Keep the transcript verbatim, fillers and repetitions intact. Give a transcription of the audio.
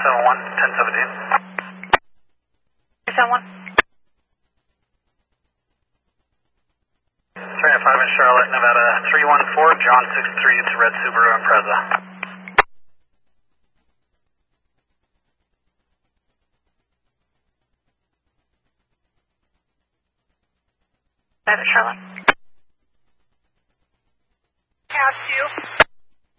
seven one, ten seventeen. seven one. three oh five in Charlotte, Nevada, three one four, John six three, it's a red Subaru Impreza. five in Charlotte.